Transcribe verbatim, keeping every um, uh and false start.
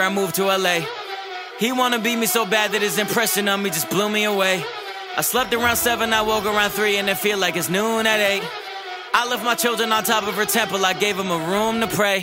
I moved to L A. He wanna beat me so bad that his impression on me just blew me away. I slept around seven, I woke around three, and it feel like it's noon at eight. I left my children on top of her temple, I gave them a room to pray.